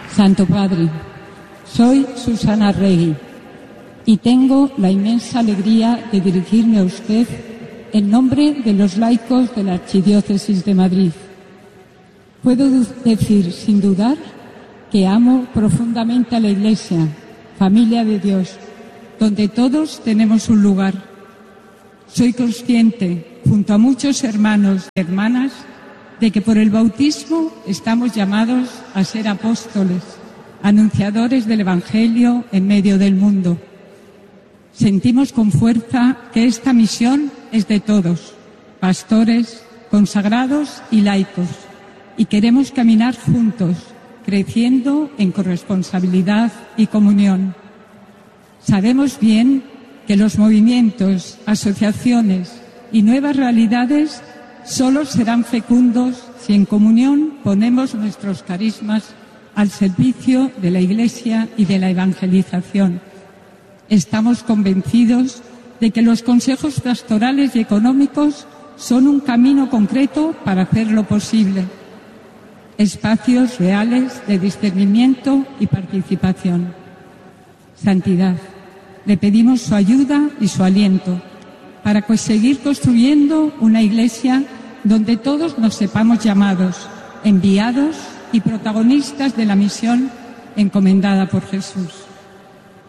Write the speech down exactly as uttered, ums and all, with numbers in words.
Santo Padre, soy Susana Regui y tengo la inmensa alegría de dirigirme a usted en nombre de los laicos de la Archidiócesis de Madrid. Puedo decir sin dudar que amo profundamente a la Iglesia, familia de Dios, donde todos tenemos un lugar. Soy consciente, junto a muchos hermanos y hermanas, de que por el bautismo estamos llamados a ser apóstoles, anunciadores del Evangelio en medio del mundo. Sentimos con fuerza que esta misión es de todos, pastores, consagrados y laicos, y queremos caminar juntos, creciendo en corresponsabilidad y comunión. Sabemos bien que los movimientos, asociaciones y nuevas realidades solo serán fecundos si en comunión ponemos nuestros carismas al servicio de la Iglesia y de la evangelización. Estamos convencidos de que los consejos pastorales y económicos son un camino concreto para hacerlo posible. Espacios reales de discernimiento y participación. Santidad, le pedimos su ayuda y su aliento para seguir construyendo una Iglesia donde todos nos sepamos llamados, enviados y protagonistas de la misión encomendada por Jesús.